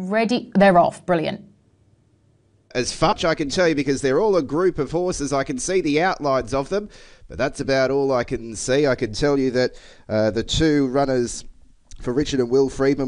Ready? They're off. Brilliant. As much I can tell you because they're all a group of horses. I can see the outlines of them, but that's about all I can see. I can tell you that the two runners for Richard and Will Freedman